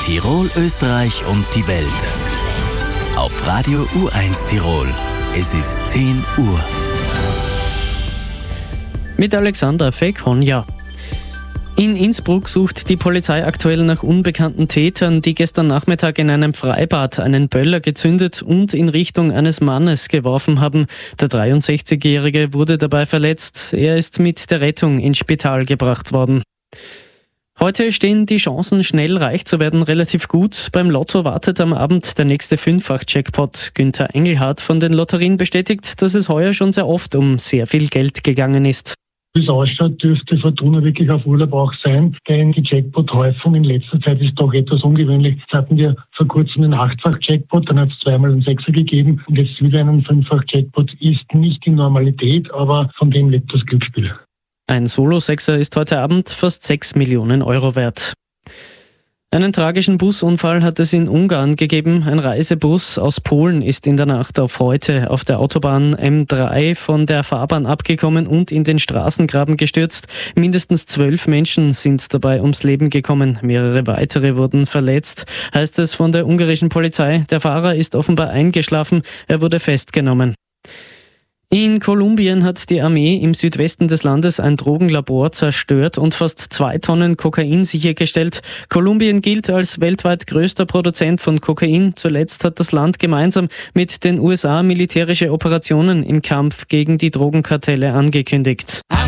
Tirol, Österreich und die Welt. Auf Radio U1 Tirol. Es ist 10 Uhr. Mit Alexander Feghonja. In Innsbruck sucht die Polizei aktuell nach unbekannten Tätern, die gestern Nachmittag in einem Freibad einen Böller gezündet und in Richtung eines Mannes geworfen haben. Der 63-Jährige wurde dabei verletzt. Er ist mit der Rettung ins Spital gebracht worden. Heute stehen die Chancen, schnell reich zu werden, relativ gut. Beim Lotto wartet am Abend der nächste Fünffach-Jackpot. Günther Engelhardt von den Lotterien bestätigt, dass es heuer schon sehr oft um sehr viel Geld gegangen ist. Wie es ausschaut, dürfte Fortuna wirklich auf Urlaub auch sein, denn die Jackpot-Häufung in letzter Zeit ist doch etwas ungewöhnlich. Jetzt hatten wir vor kurzem einen 8-fach-Jackpot, dann hat es zweimal einen 6er gegeben und jetzt wieder einen 5-fach-Jackpot. Ist nicht die Normalität, aber von dem lebt das Glücksspiel. Ein Solo-Sechser ist heute Abend fast 6 Millionen Euro wert. Einen tragischen Busunfall hat es in Ungarn gegeben. Ein Reisebus aus Polen ist in der Nacht auf heute auf der Autobahn M3 von der Fahrbahn abgekommen und in den Straßengraben gestürzt. Mindestens 12 Menschen sind dabei ums Leben gekommen. Mehrere weitere wurden verletzt, heißt es von der ungarischen Polizei. Der Fahrer ist offenbar eingeschlafen. Er wurde festgenommen. In Kolumbien hat die Armee im Südwesten des Landes ein Drogenlabor zerstört und fast 2 Tonnen Kokain sichergestellt. Kolumbien gilt als weltweit größter Produzent von Kokain. Zuletzt hat das Land gemeinsam mit den USA militärische Operationen im Kampf gegen die Drogenkartelle angekündigt.